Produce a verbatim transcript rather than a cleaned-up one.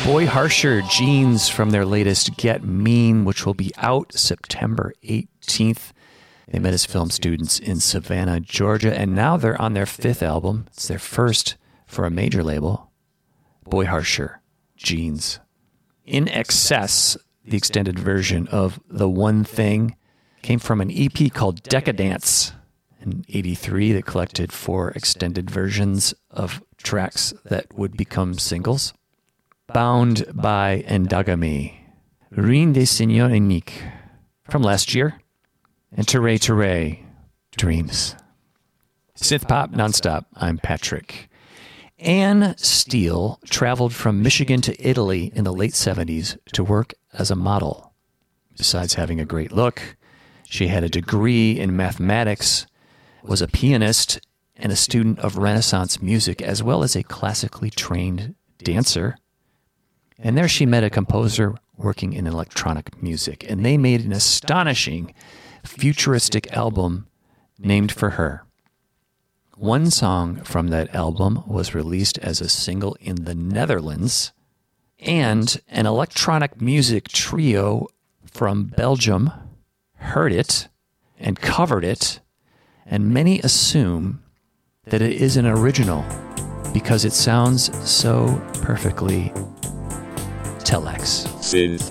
Boy Harsher Jeans from their latest Get Mean, which will be out September eighteenth. They met as film students in Savannah, Georgia, and now they're on their fifth album. It's their first for a major label. Boy Harsher Jeans. In Excess, the extended version of The One Thing, came from an E P called Decadance in eighty-three that collected four extended versions of tracks that would become singles. Bound by Endogamy, Rien de Seigneur Unique from last year, and Tere Tere, Dreams. Synth Pop Nonstop, I'm Patrick. Anne Steele traveled from Michigan to Italy in the late seventies to work as a model. Besides having a great look, she had a degree in mathematics, was a pianist, and a student of Renaissance music, as well as a classically trained dancer. And there she met a composer working in electronic music, and they made an astonishing futuristic album named for her. One song from that album was released as a single in the Netherlands, and an electronic music trio from Belgium heard it and covered it, and many assume that it is an original because it sounds so perfectly Telex. Synth